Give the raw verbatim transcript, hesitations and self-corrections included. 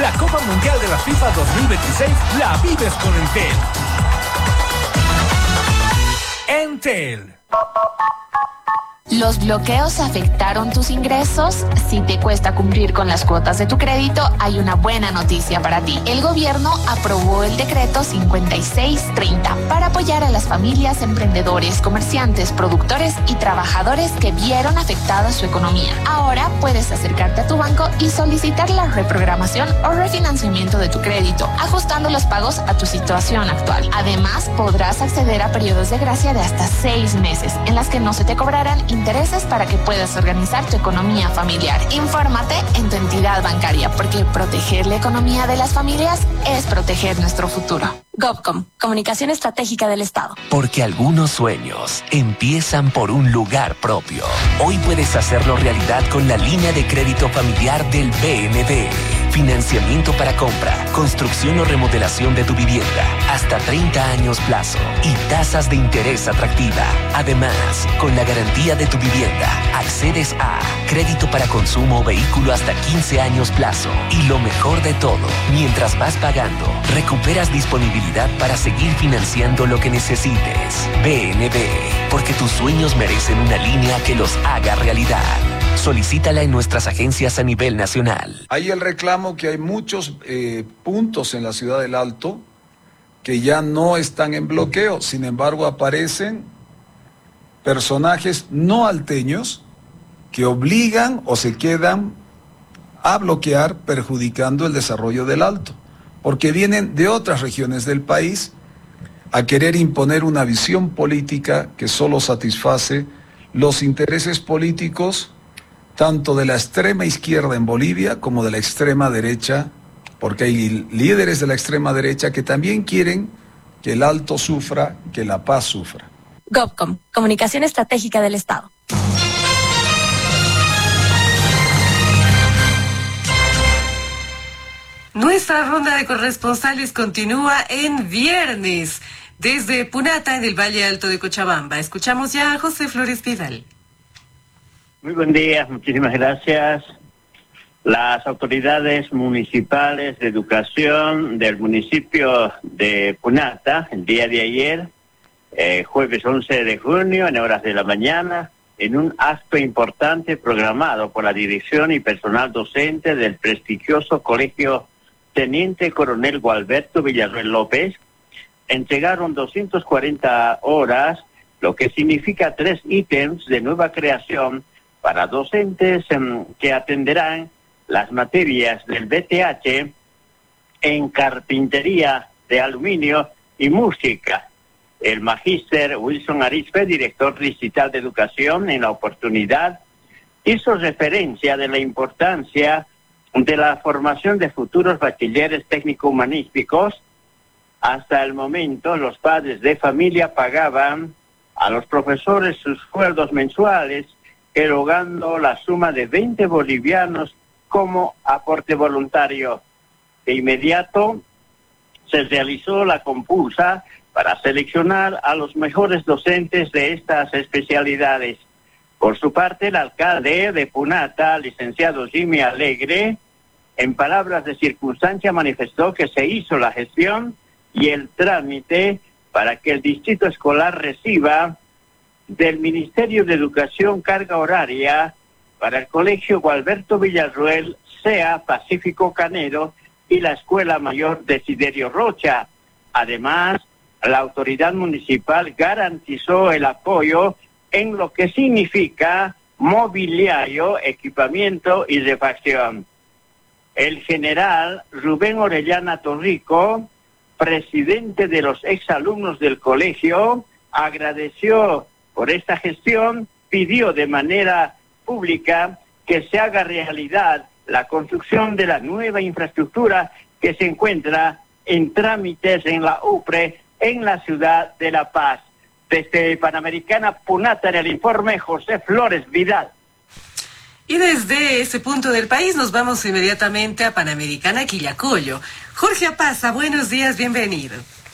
La Copa Mundial de la FIFA dos mil veintiséis la vives con Entel. Entel. ¿Los bloqueos afectaron tus ingresos? Si te cuesta cumplir con las cuotas de tu crédito, hay una buena noticia para ti. El gobierno aprobó el decreto cincuenta y seis treinta para apoyar a las familias, emprendedores, comerciantes, productores y trabajadores que vieron afectada su economía. Ahora puedes acercarte a tu banco y solicitar la reprogramación o refinanciamiento de tu crédito, ajustando los pagos a tu situación actual. Además, podrás acceder a periodos de gracia de hasta seis meses, en las que no se te cobrarán intereses para que puedas organizar tu economía familiar. Infórmate en tu entidad bancaria, porque proteger la economía de las familias es proteger nuestro futuro. GovCom, Comunicación Estratégica del Estado. Porque algunos sueños empiezan por un lugar propio. Hoy puedes hacerlo realidad con la línea de crédito familiar del B N D. Financiamiento para compra, construcción o remodelación de tu vivienda, hasta treinta años plazo y tasas de interés atractiva. Además, con la garantía de tu vivienda, accedes a crédito para consumo o vehículo hasta quince años plazo. Y lo mejor de todo, mientras vas pagando, recuperas disponibilidad para seguir financiando lo que necesites. B N B, porque tus sueños merecen una línea que los haga realidad. Solicítala en nuestras agencias a nivel nacional. Hay el reclamo que hay muchos eh, puntos en la ciudad del Alto que ya no están en bloqueo. Sin embargo, aparecen personajes no alteños que obligan o se quedan a bloquear, perjudicando el desarrollo del Alto, porque vienen de otras regiones del país a querer imponer una visión política que solo satisface los intereses políticos tanto de la extrema izquierda en Bolivia como de la extrema derecha, porque hay líderes de la extrema derecha que también quieren que el Alto sufra, que La Paz sufra. GovCom, Comunicación Estratégica del Estado. Nuestra ronda de corresponsales continúa en viernes, desde Punata, en el Valle Alto de Cochabamba. Escuchamos ya a José Flores Vidal. Muy buen día, muchísimas gracias. Las autoridades municipales de educación del municipio de Punata, el día de ayer, eh, jueves once de junio, en horas de la mañana, en un acto importante programado por la dirección y personal docente del prestigioso colegio Teniente Coronel Gualberto Villarruel López, entregaron doscientas cuarenta horas, lo que significa tres ítems de nueva creación para docentes um, que atenderán las materias del B T H en carpintería de aluminio y música. El magíster Wilson Arizpe, director distrital de educación, en la oportunidad hizo referencia de la importancia de la formación de futuros bachilleres técnico-humanísticos. Hasta el momento, los padres de familia pagaban a los profesores sus sueldos mensuales, erogando la suma de veinte bolivianos como aporte voluntario. De inmediato se realizó la compulsa para seleccionar a los mejores docentes de estas especialidades. Por su parte, el alcalde de Punata, licenciado Jimmy Alegre, en palabras de circunstancia manifestó que se hizo la gestión y el trámite para que el distrito escolar reciba del Ministerio de Educación carga horaria para el Colegio Gualberto Villarruel, SEA Pacífico Canero y la Escuela Mayor Desiderio Rocha. Además, la autoridad municipal garantizó el apoyo en lo que significa mobiliario, equipamiento y refacción. El general Rubén Orellana Torrico, presidente de los exalumnos del colegio, agradeció por esta gestión, pidió de manera pública que se haga realidad la construcción de la nueva infraestructura que se encuentra en trámites en la U P R E en la ciudad de La Paz. Desde Panamericana Punata, en el informe, José Flores Vidal. Y desde ese punto del país nos vamos inmediatamente a Panamericana Quillacollo. Jorge Apaza, buenos días, bienvenido.